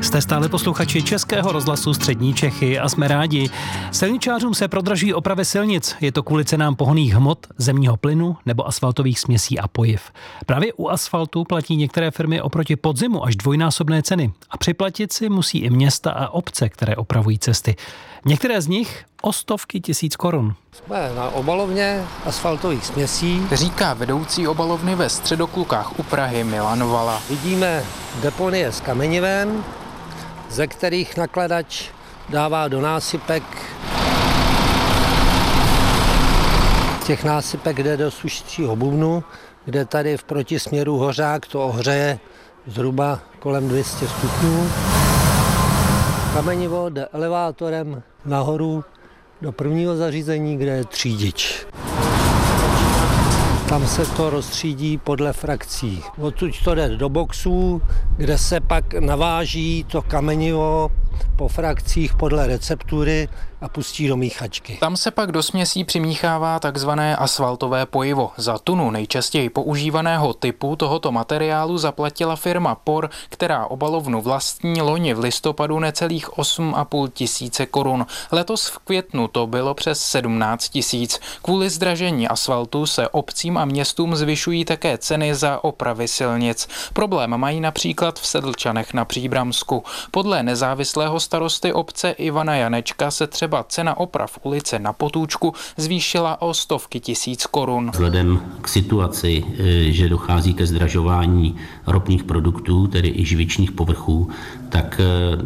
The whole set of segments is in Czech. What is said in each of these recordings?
Jste stále posluchači Českého rozhlasu Střední Čechy a jsme rádi. Silničářům se prodraží opravy silnic. Je to kvůli cenám pohonných hmot, zemního plynu nebo asfaltových směsí a pojiv. Právě u asfaltu platí některé firmy oproti podzimu až dvojnásobné ceny. A připlatit si musí i města a obce, které opravují cesty. Některé z nich o stovky tisíc korun. Jsme na obalovně asfaltových směsí, říká vedoucí obalovny ve Středoklukách u Prahy Milan Vala. Vidíme deponie s kamenivem, ze kterých nakladač dává do násypek. Těch násypek jde do sušícího bubnu, kde tady v protisměru hořák to ohřeje zhruba kolem 200 stupňů. Kamenivo jde elevátorem nahoru do prvního zařízení, kde je třídič. Tam se to rozstřídí podle frakcí. Odtud to jde do boxů, kde se pak naváží to kamenivo po frakcích podle receptury a pustí do míchačky. Tam se pak do směsí přimíchává takzvané asfaltové pojivo. Za tunu nejčastěji používaného typu tohoto materiálu zaplatila firma POR, která obalovnu vlastní, loni v listopadu necelých 8,5 tisíce korun. Letos v květnu to bylo přes 17 tisíc. Kvůli zdražení asfaltu se obcím a městům zvyšují také ceny za opravy silnic. Problém mají například v Sedlčanech na Příbramsku. Podle nezávislého starosty obce Ivana Janečka se třeba cena oprav ulice na Potůčku zvýšila o stovky tisíc korun. Vzhledem k situaci, že dochází ke zdražování ropných produktů, tedy i živičných povrchů, tak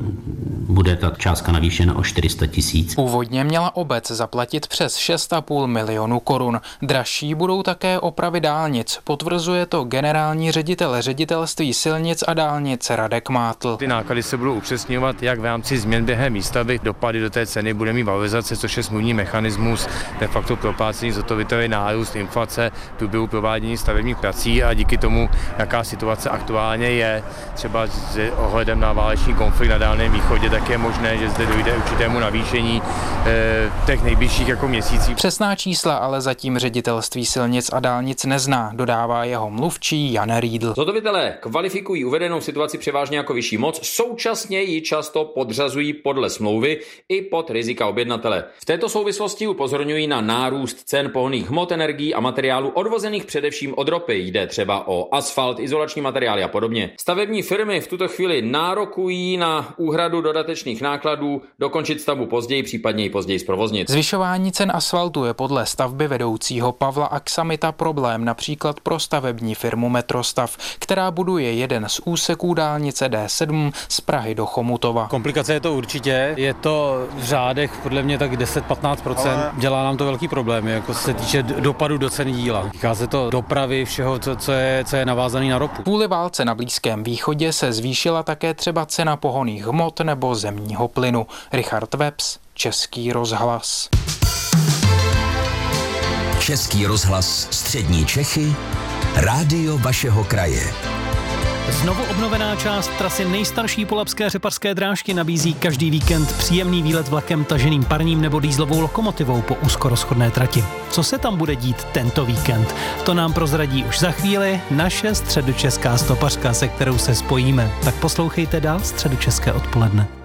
bude ta částka navýšena o 400 tisíc. Původně měla obec zaplatit přes 6,5 milionu korun. Dražší budou také opravy dálnic. Potvrzuje to generální ředitel ředitelství silnic a dálnic Radek Mátl. Ty náklady se budou upřesňovat jak v rámci změn během výstavby, dopady do té ceny bude mít valorizace, což je smluvní mechanismus, de facto proplácení zhotoviteli nárůst inflace v průběhu provádění stavebních prací a díky tomu, jaká situace aktuálně je, třeba s ohledem na válečný konflikt na Dálném východě, tak je možné, že zde dojde určitému navýšení v těch nejbližších měsících. Přesná čísla ale zatím ředitelství silnic a dálnic nezná, dodává jeho mluvčí Jan Riedl. Zhotovitelé kvalifikují uvedenou situaci převážně jako vyšší moc, současně ji často podřazují podle smlouvy i pod rizika objednatele. V této souvislosti upozorňují na nárůst cen pohonných hmot, energií a materiálů odvozených především od ropy. Jde třeba o asfalt, izolační materiály a podobně. Stavební firmy v tuto chvíli nárokují na úhradu dodatečných nákladů, dokončit stavbu později, případně i později zprovoznit. Zvyšování cen asfaltu je podle stavby vedoucího Pavla Aksamita problém například pro stavební firmu Metrostav, která buduje jeden z úseků dálnice D7 z Prahy do Chomutova. Komplikace je to určitě, je to v řádech podle mě tak 10-15%. Dělá nám to velký problémy, jako se týče dopadu do ceny díla. Týká se to dopravy, všeho, co je navázané na ropu. Kvůli válce na Blízkém východě se zvýšila také třeba cena pohonných hmot nebo zemního plynu. Richard Webs, Český rozhlas. Český rozhlas Střední Čechy, rádio vašeho kraje. Znovu obnovená část trasy nejstarší polabské řepařské drážky nabízí každý víkend příjemný výlet vlakem taženým parním nebo dýzlovou lokomotivou po úzkorozchodné trati. Co se tam bude dít tento víkend? To nám prozradí už za chvíli naše středočeská stopařka, se kterou se spojíme. Tak poslouchejte dál Středočeské odpoledne.